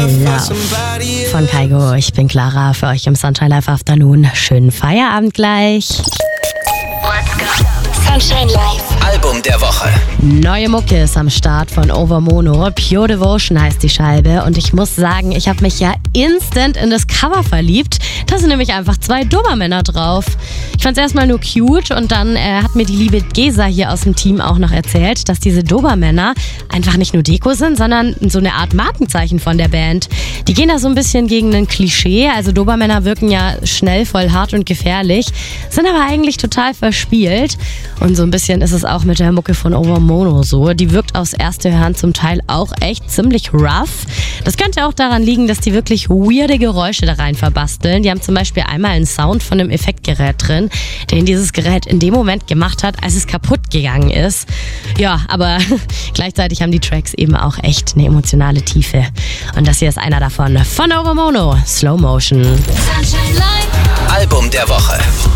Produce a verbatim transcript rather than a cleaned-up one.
Love von Kygo. Ich bin Clara für euch im Sunshine Live Afternoon. Schönen Feierabend gleich. Let's go. Sunshine Live. Album der Woche. Neue Mucke ist am Start von Overmono. Pure Devotion heißt die Scheibe. Und ich muss sagen, ich habe mich ja instant in das Cover verliebt. Da sind nämlich einfach zwei Dobermänner drauf. Ich fand es erstmal nur cute und dann äh, hat mir die liebe Gesa hier aus dem Team auch noch erzählt, dass diese Dobermänner einfach nicht nur Deko sind, sondern so eine Art Markenzeichen von der Band. Die gehen da so ein bisschen gegen ein Klischee. Also Dobermänner wirken ja schnell, voll hart und gefährlich, sind aber eigentlich total verspielt. Und so ein bisschen ist es auch mit der Mucke von Overmono so. Die wirkt aufs erste Hören zum Teil auch echt ziemlich rough. Das könnte auch daran liegen, dass die wirklich weirde Geräusche da rein verbasteln. Die haben zum Beispiel einmal einen Sound von einem Effektgerät drin, den dieses Gerät in dem Moment gemacht hat, als es kaputt gegangen ist. Ja, aber gleichzeitig haben die Tracks eben auch echt eine emotionale Tiefe. Und das hier ist einer davon. Von Overmono, Slow Motion. Sunshine Live. Album der Woche.